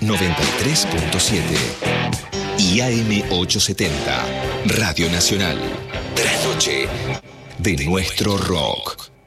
93.7 y AM 870, Radio Nacional. Trasnoche de nuestro rock.